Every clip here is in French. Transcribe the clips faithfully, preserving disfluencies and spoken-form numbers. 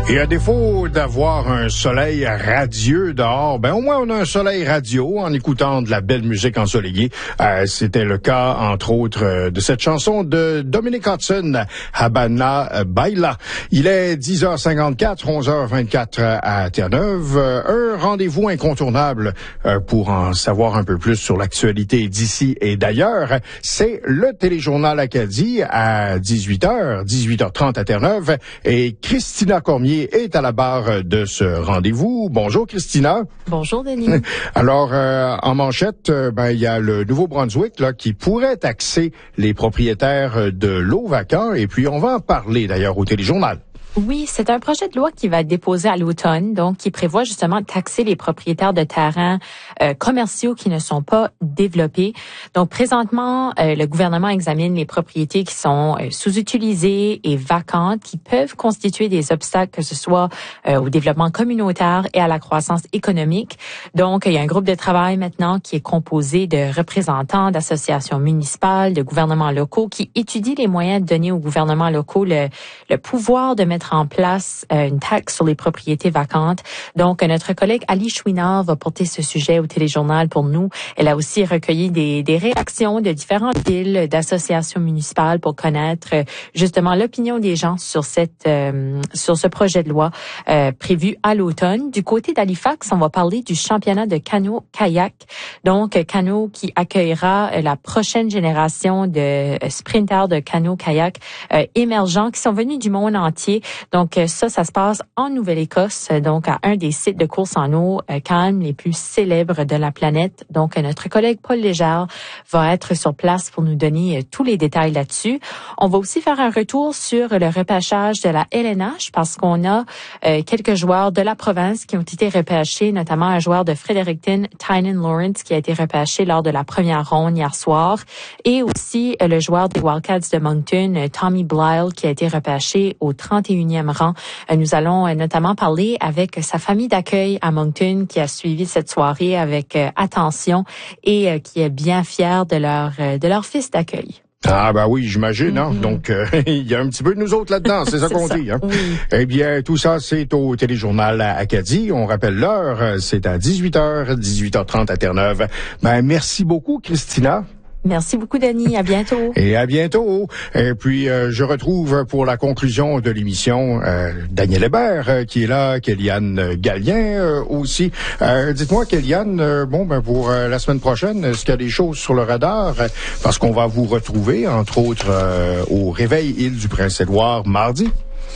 Et à défaut d'avoir un soleil radieux dehors, ben au moins on a un soleil radio en écoutant de la belle musique ensoleillée. Euh, c'était le cas, entre autres, euh, de cette chanson de Dominic Hudson, Habana Baila. Il est dix heures cinquante-quatre, onze heures vingt-quatre à Terre-Neuve. Euh, un rendez-vous incontournable euh, pour en savoir un peu plus sur l'actualité d'ici et d'ailleurs. C'est le Téléjournal Acadie à dix-huit heures, dix-huit heures trente à Terre-Neuve. Et Christina Cormier est à la barre de ce rendez-vous. Bonjour Christina. Bonjour Denis. Alors euh, en manchette, euh, ben il y a le Nouveau-Brunswick là qui pourrait taxer les propriétaires de lots vacants et puis on va en parler d'ailleurs au Téléjournal. Oui, c'est un projet de loi qui va être déposé à l'automne, donc qui prévoit justement de taxer les propriétaires de terrains euh, commerciaux qui ne sont pas développés. Donc présentement, euh, le gouvernement examine les propriétés qui sont euh, sous-utilisées et vacantes, qui peuvent constituer des obstacles, que ce soit euh, au développement communautaire et à la croissance économique. Donc, il y a un groupe de travail maintenant qui est composé de représentants d'associations municipales, de gouvernements locaux, qui étudient les moyens de donner aux gouvernements locaux le, le pouvoir de mettre en place euh, une taxe sur les propriétés vacantes. Donc, notre collègue Ali Chouinard va porter ce sujet au Téléjournal pour nous. Elle a aussi recueilli des, des réactions de différentes villes, d'associations municipales pour connaître euh, justement l'opinion des gens sur cette euh, sur ce projet de loi euh, prévu à l'automne. Du côté d'Halifax, on va parler du championnat de canot-kayak. Donc, canot qui accueillera euh, la prochaine génération de euh, sprinters de canot-kayak euh, émergents qui sont venus du monde entier. Donc ça, ça se passe en Nouvelle-Écosse, donc à un des sites de course en eau euh, calme les plus célèbres de la planète. Donc notre collègue Paul Légère va être sur place pour nous donner euh, tous les détails là-dessus. On va aussi faire un retour sur le repêchage de la L N H parce qu'on a euh, quelques joueurs de la province qui ont été repêchés, notamment un joueur de Fredericton, Tynan Lawrence, qui a été repêché lors de la première ronde hier soir, et aussi euh, le joueur des Wildcats de Moncton, euh, Tommy Blyle, qui a été repêché au trente et unième rang. Nous allons notamment parler avec sa famille d'accueil à Moncton qui a suivi cette soirée avec attention et qui est bien fière de leur de leur fils d'accueil. Ah ben oui, j'imagine, hein? Mm-hmm. Donc euh, il y a un petit peu de nous autres là-dedans, c'est ça qu'on dit, hein? Oui. Eh bien, tout ça, c'est au Téléjournal Acadie. On rappelle l'heure, c'est à dix-huit heures, dix-huit heures trente à Terre-Neuve. Ben merci beaucoup, Christina. Merci beaucoup, Denis. À bientôt. Et à bientôt. Et puis, euh, je retrouve pour la conclusion de l'émission euh, Daniel Hébert euh, qui est là, Kéliane Gallien euh, aussi. Euh, dites-moi, Kéliane, euh, bon, ben pour euh, la semaine prochaine, est-ce qu'il y a des choses sur le radar? Parce qu'on va vous retrouver, entre autres, euh, au Réveil Île du Prince-Édouard mardi.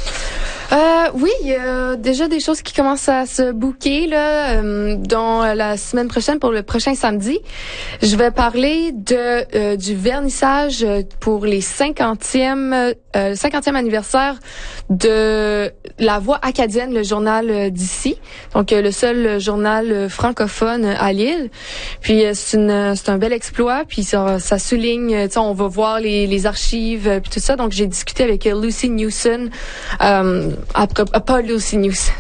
Euh, oui, il y a déjà des choses qui commencent à se booker là, euh, dans la semaine prochaine pour le prochain samedi. Je vais parler de euh, du vernissage pour les cinquantième euh, cinquantième anniversaire de La Voix acadienne, le journal d'ici. Donc euh, le seul journal francophone à Lille. Puis euh, c'est une c'est un bel exploit. Puis ça, ça souligne, tu sais, on va voir les les archives puis tout ça. Donc j'ai discuté avec Lucy Newson. Euh, Après, pas Lucy Newson.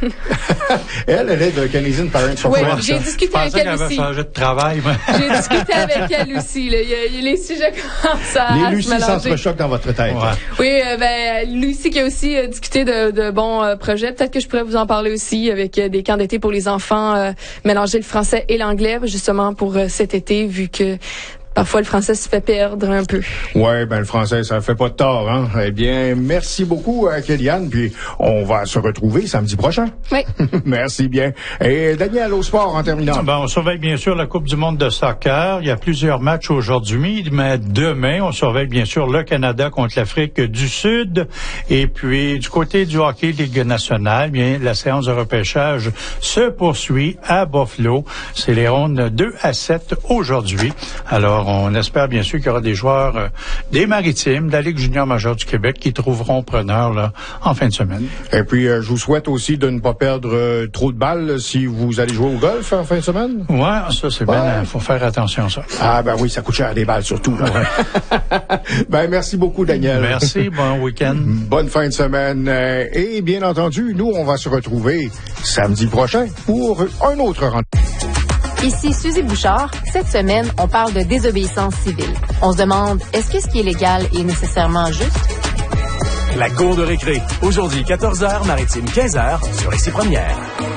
elle, elle est de Canadian Parents for Oui, France. j'ai discuté avec elle aussi. Je pensais qu'elle avait changé de travail. J'ai discuté avec elle aussi. Là. Il y a, il y a les sujets commencent à Les à Lucie s'entrechoquent dans votre tête. Ouais. Oui, euh, ben Lucie qui a aussi euh, discuté de, de bons euh, projets. Peut-être que je pourrais vous en parler aussi avec euh, des camps d'été pour les enfants, euh, mélanger le français et l'anglais, justement pour euh, cet été, vu que parfois, le français se fait perdre un peu. Ouais, ben le français, ça fait pas de tort, hein. Eh bien, merci beaucoup, euh, Kéliane, puis on va se retrouver samedi prochain. Oui. Merci bien. Et Daniel, au sport, en terminant. Ben, on surveille bien sûr la Coupe du monde de soccer. Il y a plusieurs matchs aujourd'hui, mais demain, on surveille bien sûr le Canada contre l'Afrique du Sud. Et puis, du côté du hockey Ligue nationale, bien, la séance de repêchage se poursuit à Buffalo. C'est les rondes deux à sept aujourd'hui. Alors, on espère bien sûr qu'il y aura des joueurs euh, des Maritimes, de la Ligue junior majeure du Québec qui trouveront preneur là, en fin de semaine. Et puis, euh, je vous souhaite aussi de ne pas perdre euh, trop de balles si vous allez jouer au golf en fin de semaine. Ouais, ça c'est ouais. bien, il faut faire attention à ça. Ah ben oui, ça coûte cher des balles surtout. Là. Ouais. Ben merci beaucoup, Daniel. Merci, bon week-end. Bonne fin de semaine. Euh, et bien entendu, nous, on va se retrouver samedi prochain pour un autre rendez-vous. Ici Suzy Bouchard. Cette semaine, on parle de désobéissance civile. On se demande, est-ce que ce qui est légal est nécessairement juste? La cour de récré. Aujourd'hui, quatorze heures, Maritime, quinze heures, sur Ici Première.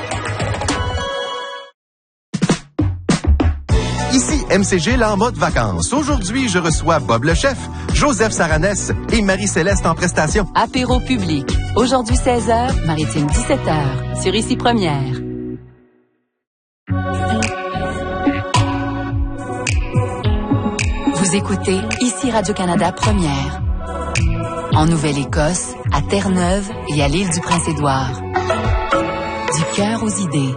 Ici M C G, là en mode vacances. Aujourd'hui, je reçois Bob le chef, Joseph Saranès et Marie-Céleste en prestation. Apéro public. Aujourd'hui seize heures, Maritime dix-sept heures, sur Ici Première. Vous écoutez Ici Radio-Canada Première. En Nouvelle-Écosse, à Terre-Neuve et à l'île du Prince-Édouard. Du cœur aux idées.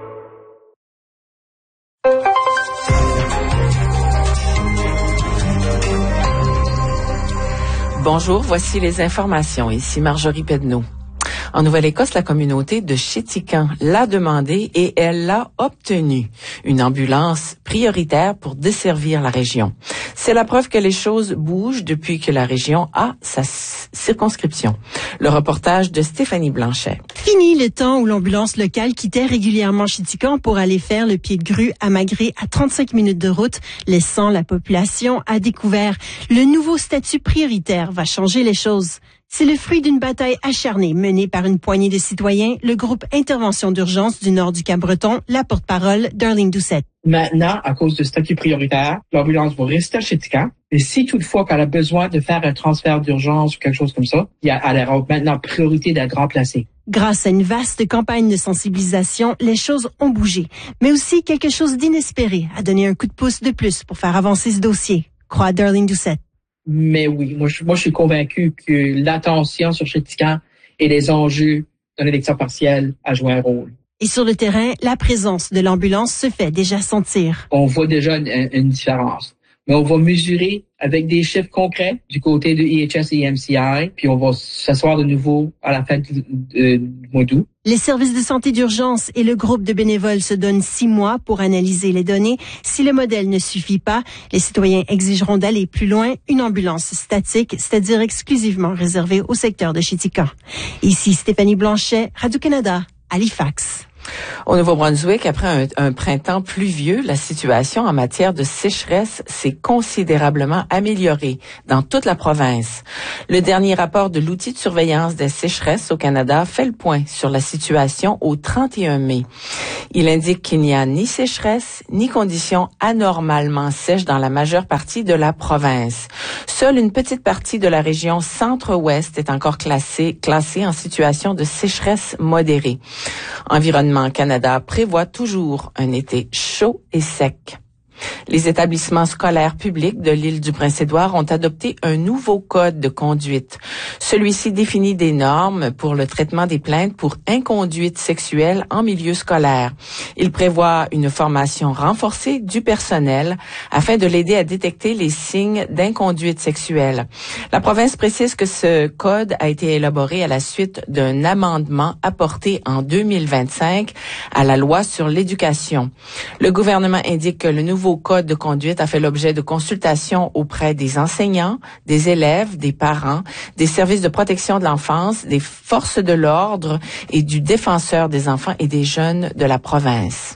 Bonjour, voici les informations. Ici Marjorie Pedneau. En Nouvelle-Écosse, la communauté de Chéticamp l'a demandé et elle l'a obtenu. Une ambulance prioritaire pour desservir la région. C'est la preuve que les choses bougent depuis que la région a sa circonscription. Le reportage de Stéphanie Blanchet. Fini le temps où l'ambulance locale quittait régulièrement Chéticamp pour aller faire le pied de grue à Magré à trente-cinq minutes de route, laissant la population à découvert. Le nouveau statut prioritaire va changer les choses. C'est le fruit d'une bataille acharnée menée par une poignée de citoyens, le groupe Intervention d'urgence du nord du Cap-Breton, la porte-parole Darlene Doucette. Maintenant, à cause du statut prioritaire, l'ambulance va rester à Chéticamp. Et si toutefois qu'elle a besoin de faire un transfert d'urgence ou quelque chose comme ça, il y a, elle aura maintenant priorité d'être remplacée. Grâce à une vaste campagne de sensibilisation, les choses ont bougé. Mais aussi quelque chose d'inespéré a donné un coup de pouce de plus pour faire avancer ce dossier, croit Darlene Doucette. Mais oui, moi je, moi, je suis convaincu que l'attention sur Chéticamp et les enjeux d'une élection partielle a joué un rôle. Et sur le terrain, la présence de l'ambulance se fait déjà sentir. On voit déjà une, une différence. Mais on va mesurer avec des chiffres concrets du côté de I H S et M C I, puis on va s'asseoir de nouveau à la fin du, du, du mois d'août. Les services de santé d'urgence et le groupe de bénévoles se donnent six mois pour analyser les données. Si le modèle ne suffit pas, les citoyens exigeront d'aller plus loin, une ambulance statique, c'est-à-dire exclusivement réservée au secteur de Chéticamp. Ici Stéphanie Blanchet, Radio-Canada, Halifax. Au Nouveau-Brunswick, après un, un printemps pluvieux, la situation en matière de sécheresse s'est considérablement améliorée dans toute la province. Le dernier rapport de l'outil de surveillance des sécheresses au Canada fait le point sur la situation au trente et un mai. Il indique qu'il n'y a ni sécheresse, ni conditions anormalement sèches dans la majeure partie de la province. Seule une petite partie de la région centre-ouest est encore classée, classée en situation de sécheresse modérée. Environnement Canada prévoit toujours un été chaud et sec. Les établissements scolaires publics de l'île du Prince-Édouard ont adopté un nouveau code de conduite. Celui-ci définit des normes pour le traitement des plaintes pour inconduite sexuelle en milieu scolaire. Il prévoit une formation renforcée du personnel afin de l'aider à détecter les signes d'inconduite sexuelle. La province précise que ce code a été élaboré à la suite d'un amendement apporté en deux mille vingt-cinq à la loi sur l'éducation. Le gouvernement indique que le nouveau code de conduite a fait l'objet de consultations auprès des enseignants, des élèves, des parents, des services de protection de l'enfance, des forces de l'ordre et du défenseur des enfants et des jeunes de la province.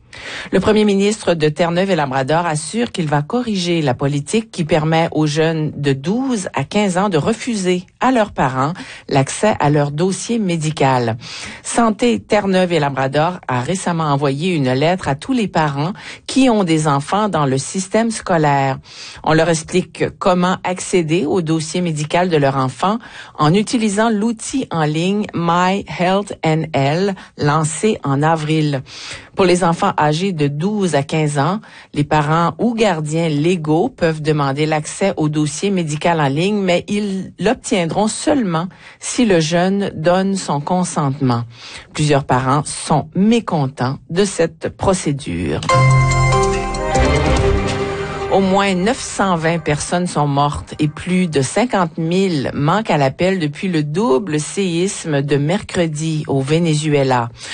Le premier ministre de Terre-Neuve et Labrador assure qu'il va corriger la politique qui permet aux jeunes de douze à quinze ans de refuser à leurs parents l'accès à leur dossier médical. Santé Terre-Neuve et Labrador a récemment envoyé une lettre à tous les parents qui ont des enfants dans le système scolaire. On leur explique comment accéder au dossier médical de leur enfant en utilisant l'outil en ligne My Health N L lancé en avril. Pour les enfants âgés de douze à quinze ans, les parents ou gardiens légaux peuvent demander l'accès au dossier médical en ligne, mais ils l'obtiendront seulement si le jeune donne son consentement. Plusieurs parents sont mécontents de cette procédure. Au moins neuf cent vingt personnes sont mortes et plus de cinquante mille manquent à l'appel depuis le double séisme de mercredi au Venezuela.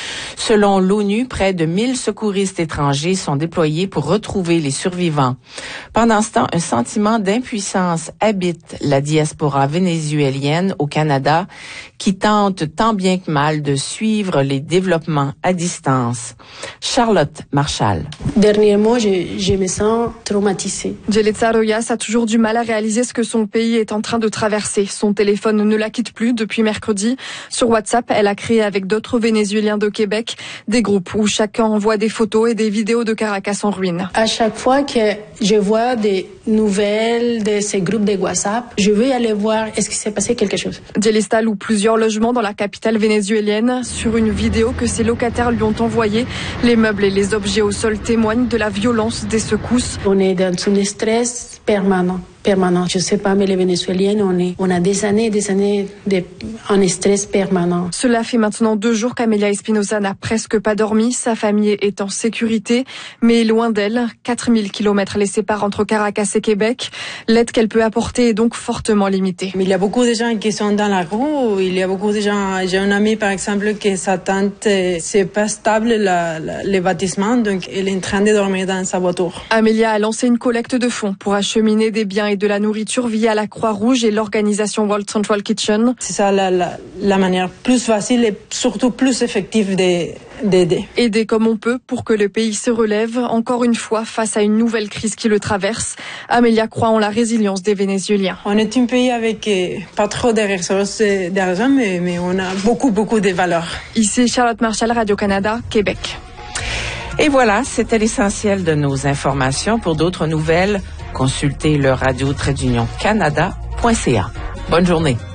Selon l'ONU, près de mille secouristes étrangers sont déployés pour retrouver les survivants. Pendant ce temps, un sentiment d'impuissance habite la diaspora vénézuélienne au Canada qui tente tant bien que mal de suivre les développements à distance. Charlotte Marchal. Dernièrement, je, je me sens traumatisée. Yelitza Royas a toujours du mal à réaliser ce que son pays est en train de traverser. Son téléphone ne la quitte plus depuis mercredi. Sur WhatsApp, elle a créé avec d'autres Vénézuéliens de Québec des groupes où chacun envoie des photos et des vidéos de Caracas en ruine. À chaque fois que je vois des nouvelles de ces groupes de WhatsApp, je veux aller voir est-ce qu'il s'est passé quelque chose. Yelitza loue plusieurs logements dans la capitale vénézuélienne. Sur une vidéo que ses locataires lui ont envoyée, les meubles et les objets au sol témoignent de la violence des secousses. On est dans un stress permanent. permanent. Je sais pas, mais les Vénézuéliens, on, est, on a des années et des années de, en stress permanent. Cela fait maintenant deux jours qu'Amelia Espinosa n'a presque pas dormi. Sa famille est en sécurité, mais loin d'elle. quatre mille kilomètres les séparent entre Caracas et Québec. L'aide qu'elle peut apporter est donc fortement limitée. Mais il y a beaucoup de gens qui sont dans la rue. Il y a beaucoup de gens. J'ai un ami, par exemple, que sa tante, c'est pas stable, la, la, les bâtiments, donc elle est en train de dormir dans sa voiture. Amelia a lancé une collecte de fonds pour acheminer des biens et de la nourriture via la Croix-Rouge et l'organisation World Central Kitchen. C'est ça la, la, la manière plus facile et surtout plus effective d'aider. Aider comme on peut pour que le pays se relève, encore une fois, face à une nouvelle crise qui le traverse. Amelia croit en la résilience des Vénézuéliens. On est un pays avec euh, pas trop de ressources d'argent, mais, mais on a beaucoup, beaucoup de valeurs. Ici Charlotte Marchal, Radio-Canada, Québec. Et voilà, c'était l'essentiel de nos informations. Pour d'autres nouvelles, consultez le radio trait d'union canada point c a. Bonne journée.